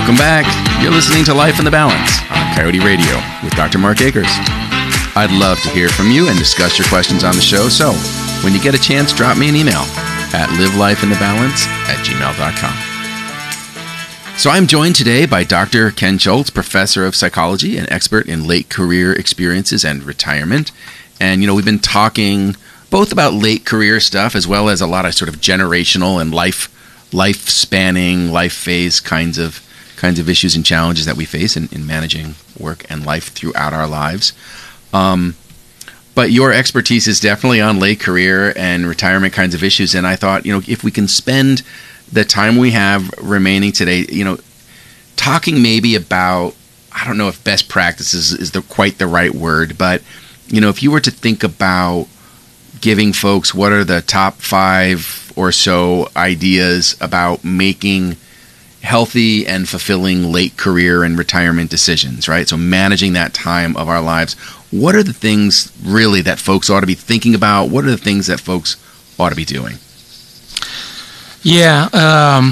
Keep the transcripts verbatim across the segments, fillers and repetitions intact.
Welcome back. You're listening to Life in the Balance on Coyote Radio with Doctor Mark Akers. I'd love to hear from you and discuss your questions on the show. So when you get a chance, drop me an email at livelifeinthebalance at gmail dot com. So I'm joined today by Doctor Ken Schultz, professor of psychology and expert in late career experiences and retirement. And, you know, we've been talking both about late career stuff as well as a lot of sort of generational and life life spanning, life phase kinds of kinds of issues and challenges that we face in, in managing work and life throughout our lives. Um, but your expertise is definitely on late career and retirement kinds of issues. And I thought, you know, if we can spend the time we have remaining today, you know, talking maybe about, I don't know if best practices is the quite the right word, but, you know, if you were to think about giving folks what are the top five or so ideas about making healthy and fulfilling late career and retirement decisions, right? So managing that time of our lives. What are the things really that folks ought to be thinking about? What are the things that folks ought to be doing? Yeah, um,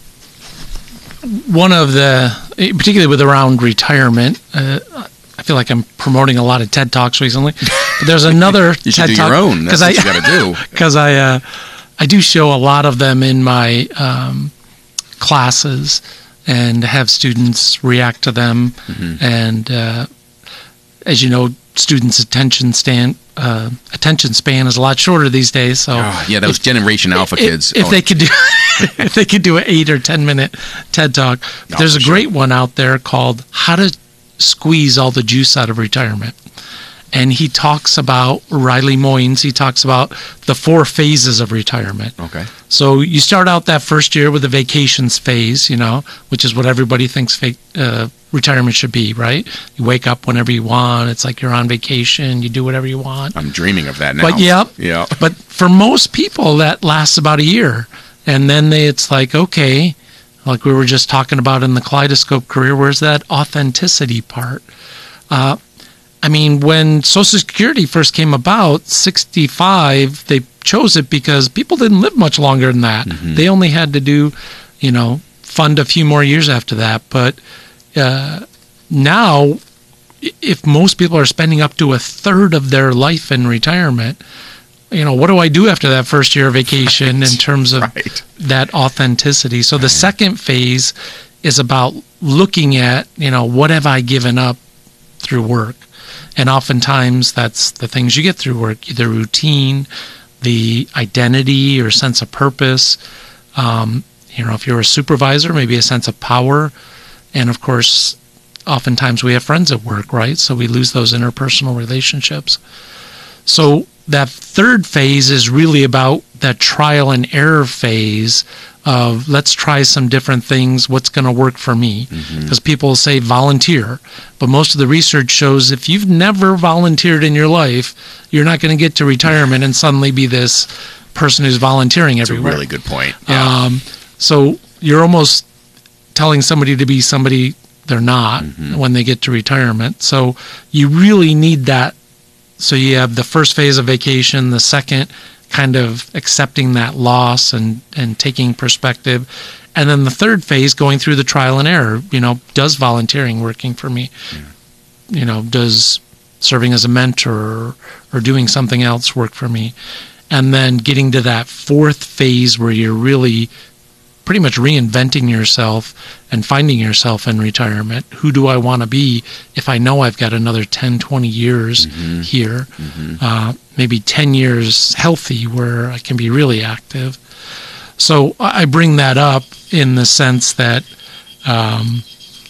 one of the, particularly with around retirement, uh, I feel like I'm promoting a lot of TED Talks recently. But there's another you should TED do Talk. your own. That's I, what you got to do. Because I, uh, I do show a lot of them in my um, classes and have students react to them. Mm-hmm. And uh, as you know, students' attention span uh, attention span is a lot shorter these days. So oh, yeah, those if, Generation Alpha if, kids. If oh. they could do if they could do an eight or ten minute TED Talk, no, there's a sure. great one out there called "How to Squeeze All the Juice Out of Retirement." And he talks about, Riley Moynes, he talks about the four phases of retirement. Okay. So you start out that first year with the vacations phase, you know, which is what everybody thinks fa- uh, retirement should be, right? You wake up whenever you want. It's like you're on vacation. You do whatever you want. I'm dreaming of that now. But yeah, yeah. But for most people, that lasts about a year. And then they, it's like, okay, like we were just talking about in the Kaleidoscope career, where's that authenticity part? Uh, I mean, when Social Security first came about, sixty-five, they chose it because people didn't live much longer than that. Mm-hmm. They only had to do, you know, fund a few more years after that. But uh, now, if most people are spending up to a third of their life in retirement, you know, what do I do after that first year of vacation right. in terms of right. that authenticity? So right. the second phase is about looking at, you know, what have I given up through work? And oftentimes that's the things you get through work, the routine, the identity or sense of purpose. Um, you know, if you're a supervisor, maybe a sense of power. And of course, oftentimes we have friends at work, right? So we lose those interpersonal relationships. So that third phase is really about that trial and error phase of let's try some different things, what's going to work for me. Because mm-hmm. people say volunteer, but most of the research shows if you've never volunteered in your life, you're not going to get to retirement and suddenly be this person who's volunteering That's everywhere. That's a really good point. Yeah. Um, so you're almost telling somebody to be somebody they're not mm-hmm. when they get to retirement. So you really need that. So you have the first phase of vacation, the second kind of accepting that loss and, and taking perspective. And then the third phase, going through the trial and error. You know, does volunteering working for me? Yeah. You know, does serving as a mentor or, or doing something else work for me? And then getting to that fourth phase where you're really pretty much reinventing yourself and finding yourself in retirement. Who do I want to be if I know I've got another ten, twenty years mm-hmm. here? Mm-hmm. Uh, maybe ten years healthy where I can be really active. So I bring that up in the sense that um,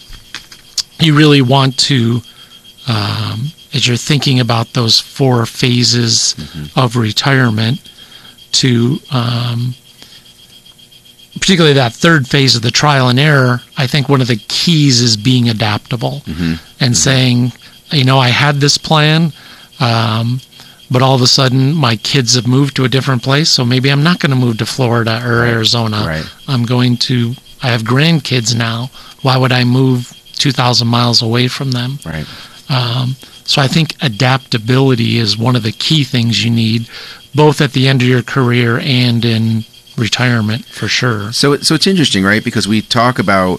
you really want to, um, as you're thinking about those four phases mm-hmm. of retirement, to um, particularly that third phase of the trial and error, I think one of the keys is being adaptable mm-hmm. and mm-hmm. saying, you know, I had this plan, um, but all of a sudden my kids have moved to a different place, so maybe I'm not going to move to Florida or right. Arizona. Right. I'm going to, I have grandkids now. Why would I move two thousand miles away from them? Right. Um, so I think adaptability is one of the key things you need, both at the end of your career and in retirement, for sure. So, so it's interesting, right? Because we talk about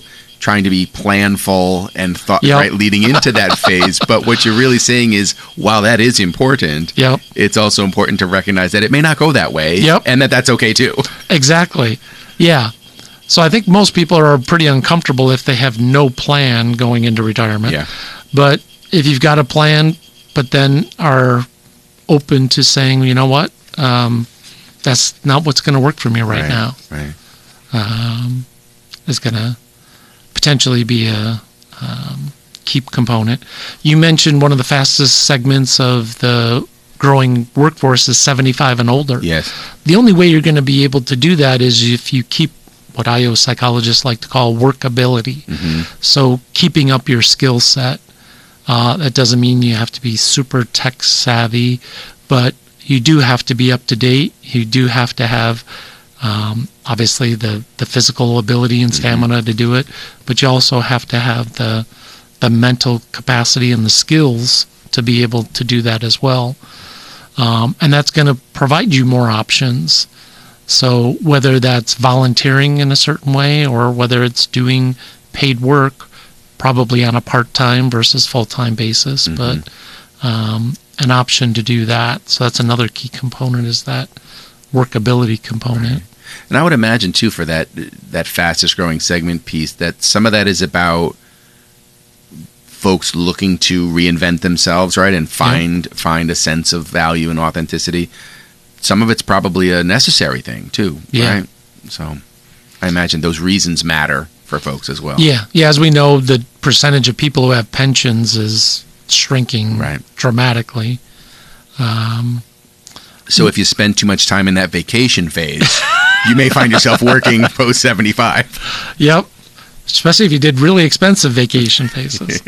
trying to be planful and thought Yep. right leading into that phase. But what you're really saying is, while that is important, Yep. it's also important to recognize that it may not go that way, Yep. and that that's okay too. Exactly. Yeah. So I think most people are pretty uncomfortable if they have no plan going into retirement. Yeah. But if you've got a plan, but then are open to saying, you know what, um, that's not what's going to work for me right, Right, now, right. um, is going to potentially be a um, key component. You mentioned one of the fastest segments of the growing workforce is seventy-five and older. Yes. The only way you're going to be able to do that is if you keep what I O psychologists like to call workability. Mm-hmm. So keeping up your skill set. Uh, that doesn't mean you have to be super tech savvy, but you do have to be up to date. You do have to have, um, obviously, the, the physical ability and stamina mm-hmm. to do it, but you also have to have the the mental capacity and the skills to be able to do that as well. Um, and that's going to provide you more options. So whether that's volunteering in a certain way or whether it's doing paid work, probably on a part-time versus full-time basis, mm-hmm. but um, an option to do that. So that's another key component, is that workability component. Right. And I would imagine, too, for that that fastest-growing segment piece, that some of that is about folks looking to reinvent themselves, right, and find yeah. find a sense of value and authenticity. Some of it's probably a necessary thing, too, yeah. right? So I imagine those reasons matter for folks as well. Yeah, yeah. As we know, the percentage of people who have pensions is shrinking right. dramatically. Um, so if you spend too much time in that vacation phase, you may find yourself working post seventy-five. Yep, especially if you did really expensive vacation phases.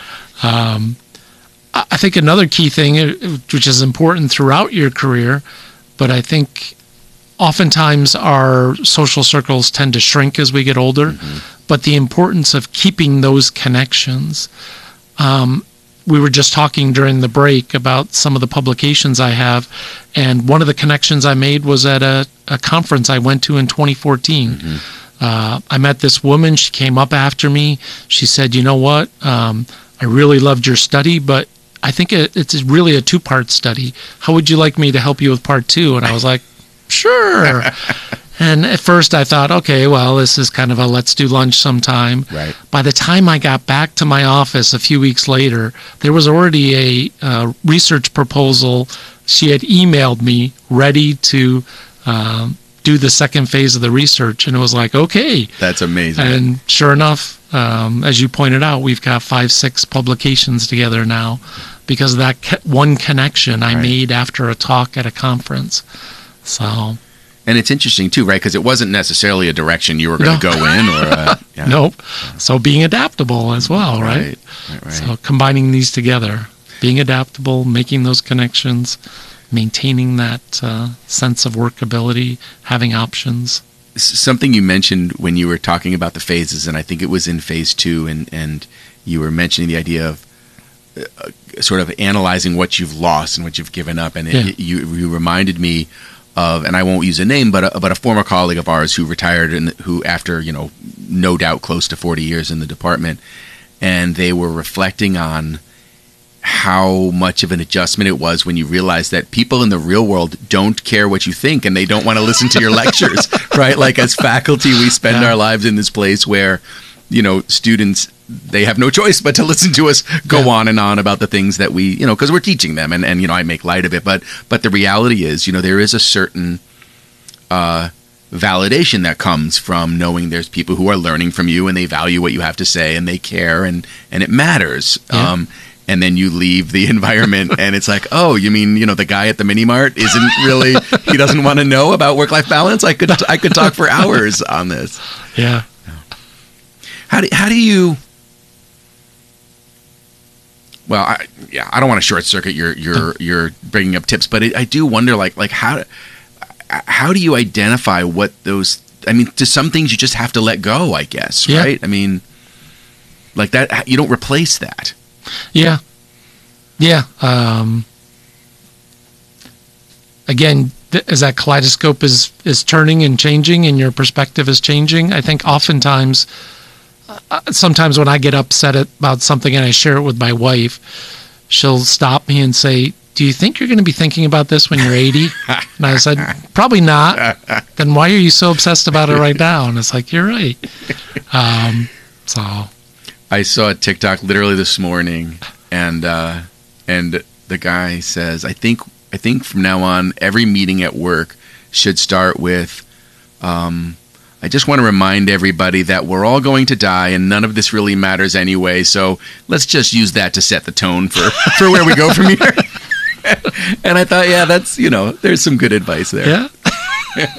um, I think another key thing, which is important throughout your career, but I think oftentimes our social circles tend to shrink as we get older, mm-hmm. but the importance of keeping those connections. Um, we were just talking during the break about some of the publications I have, and one of the connections I made was at a, a conference I went to in twenty fourteen. Mm-hmm. Uh, I met this woman. She came up after me. She said, you know what, um, I really loved your study, but I think it, it's really a two-part study. How would you like me to help you with part two? And I was like, sure. And at first I thought, okay, well, this is kind of a let's do lunch sometime. Right. By the time I got back to my office a few weeks later, there was already a uh, research proposal. She had emailed me ready to um, do the second phase of the research. And it was like, okay. That's amazing. And sure enough, um, as you pointed out, we've got five, six publications together now because of that ca- one connection I right. made after a talk at a conference. So, and it's interesting too, right? Because it wasn't necessarily a direction you were going to no. go in, or uh, yeah. nope. So being adaptable as well, right? Right, right, right? So combining these together, being adaptable, making those connections, maintaining that uh, sense of workability, having options. Something you mentioned when you were talking about the phases, and I think it was in phase two, and and you were mentioning the idea of uh, sort of analyzing what you've lost and what you've given up, and it, yeah. you you reminded me of, and I won't use a name, but a, but a former colleague of ours who retired and who, after, you know, no doubt close to forty years in the department, and they were reflecting on how much of an adjustment it was when you realize that people in the real world don't care what you think and they don't want to listen to your lectures, right? Like as faculty, we spend yeah. our lives in this place where, you know, students, they have no choice but to listen to us go yeah. on and on about the things that we, you know, because we're teaching them, and, and, you know, I make light of it. But but the reality is, you know, there is a certain uh, validation that comes from knowing there's people who are learning from you and they value what you have to say and they care and, and it matters. Yeah. Um, and then you leave the environment and it's like, oh, you mean, you know, the guy at the mini mart isn't really, he doesn't want to know about work-life balance? I could I could talk for hours on this. Yeah. How do, how do you... Well, I, yeah, I don't want to short circuit your your your bringing up tips, but it, I do wonder, like like how how do you identify what those? I mean, to some things you just have to let go, I guess, yeah. right? I mean, like that, you don't replace that. Yeah, yeah. Um, again, th- as that kaleidoscope is is turning and changing, and your perspective is changing, I think oftentimes uh, sometimes when I get upset about something and I share it with my wife, she'll stop me and say, do you think you're going to be thinking about this when you're eighty? And I said, probably not. Then why are you so obsessed about it right now? And it's like, you're right. Um, so I saw a TikTok literally this morning, and uh, and the guy says, I think I think from now on, every meeting at work should start with, um, I just want to remind everybody that we're all going to die and none of this really matters anyway. So let's just use that to set the tone for, for where we go from here. And I thought, yeah, that's, you know, there's some good advice there. Yeah.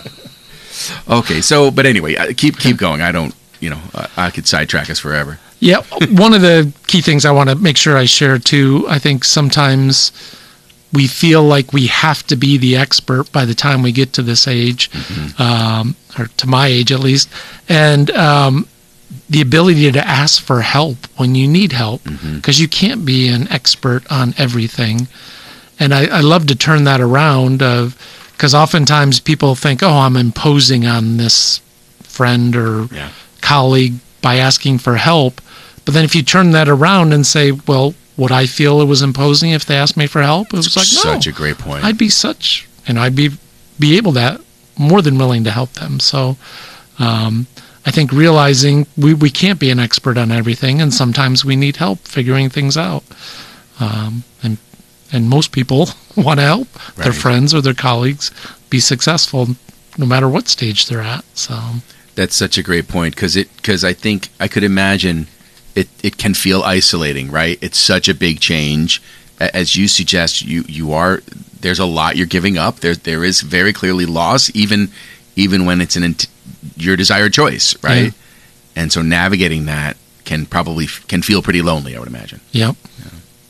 Okay. So, but anyway, keep, keep going. I don't, you know, I, I could sidetrack us forever. Yeah. One of the key things I want to make sure I share too, I think sometimes we feel like we have to be the expert by the time we get to this age, mm-hmm. um, or to my age at least. And um, the ability to ask for help when you need help, because mm-hmm. you can't be an expert on everything. And I, I love to turn that around, because uh, oftentimes people think, oh, I'm imposing on this friend or yeah. colleague by asking for help. But then if you turn that around and say, well, would I feel it was imposing if they asked me for help? It was like, no. Such a great point. I'd be such, and I'd be be able to, more than willing to help them. So um, I think realizing we, we can't be an expert on everything, and sometimes we need help figuring things out. Um, and and most people want to help right. their friends or their colleagues be successful no matter what stage they're at. So that's such a great point, because it because I think I could imagine it, it can feel isolating, right? It's such a big change. As you suggest, you, you are there's a lot you're giving up. There there is very clearly loss, even even when it's an your desired choice, right? Yeah. And so navigating that can probably can feel pretty lonely, I would imagine. Yep. Yeah.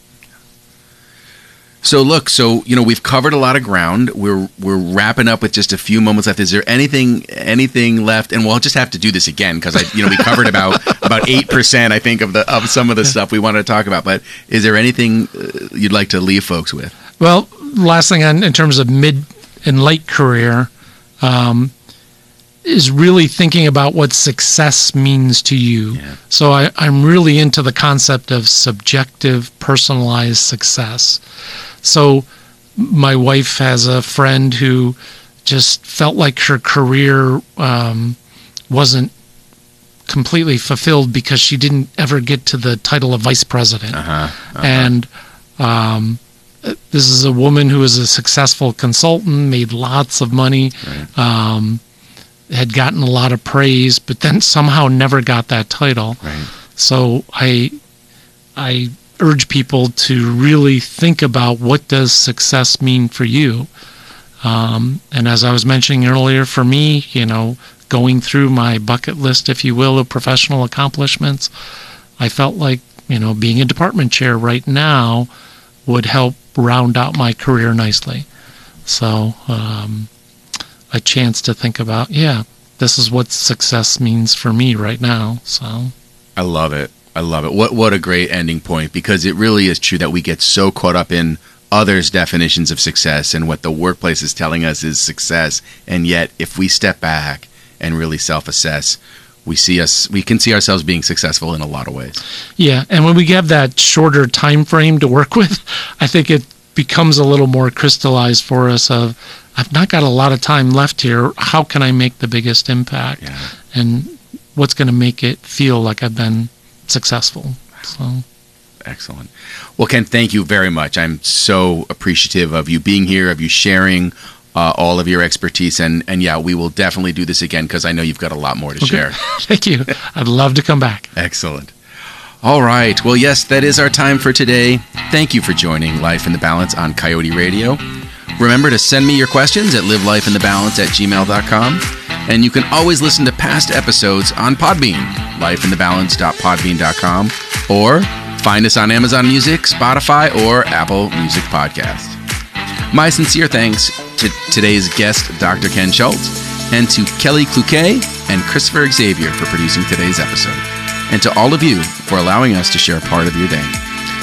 So look, so you know we've covered a lot of ground. We're we're wrapping up with just a few moments left. Is there anything anything left? And we'll just have to do this again, because I you know we covered about about eight percent I think of the of some of the stuff we wanted to talk about. But is there anything uh, you'd like to leave folks with? Well, last thing on in terms of mid and late career um, is really thinking about what success means to you. Yeah. So I, I'm really into the concept of subjective, personalized success. So my wife has a friend who just felt like her career um, wasn't completely fulfilled because she didn't ever get to the title of vice president. Uh-huh, uh-huh. And um, this is a woman who is a successful consultant, made lots of money, right. um, had gotten a lot of praise, but then somehow never got that title. Right. So I, I urge people to really think about what does success mean for you. Um, and as I was mentioning earlier, for me, you know, going through my bucket list, if you will, of professional accomplishments, I felt like, you know, being a department chair right now would help round out my career nicely. So um, a chance to think about, yeah, this is what success means for me right now. So I love it. I love it. What what a great ending point, because it really is true that we get so caught up in others' definitions of success and what the workplace is telling us is success. And yet, if we step back and really self-assess, we see us we can see ourselves being successful in a lot of ways. Yeah, and when we have that shorter time frame to work with, I think it becomes a little more crystallized for us of, I've not got a lot of time left here. How can I make the biggest impact? Yeah. And what's going to make it feel like I've been successful? So excellent. Well, Ken, thank you very much. I'm so appreciative of you being here, of you sharing uh, all of your expertise. And, and yeah, we will definitely do this again, because I know you've got a lot more to okay. share. Thank you. I'd love to come back. Excellent. All right. Well, yes, that is our time for today. Thank you for joining Life in the Balance on Coyote Radio. Remember to send me your questions at live life in the balance at gmail dot com. And you can always listen to past episodes on Podbean, life in the balance dot podbean dot com, or find us on Amazon Music, Spotify, or Apple Music Podcast. My sincere thanks to today's guest, Doctor Ken Schultz, and to Kelly Cloquet and Christopher Xavier for producing today's episode, and to all of you for allowing us to share part of your day.